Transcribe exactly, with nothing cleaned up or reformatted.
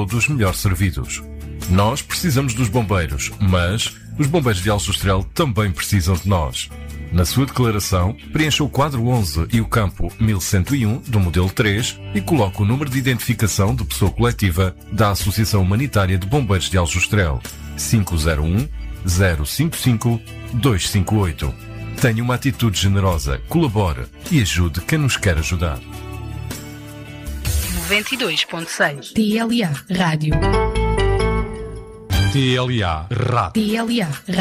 todos melhor servidos. Nós precisamos dos bombeiros, mas os bombeiros de Aljustrel também precisam de nós. Na sua declaração, preencha o quadro onze e o campo mil cento e um do modelo três e coloque o número de identificação de pessoa coletiva da Associação Humanitária de Bombeiros de Aljustrel, cinco zero um, zero cinco cinco, dois cinco oito. Tenha uma atitude generosa, colabore e ajude quem nos quer ajudar. noventa e dois ponto seis T L A Rádio. T L A Rádio. T L A Rádio.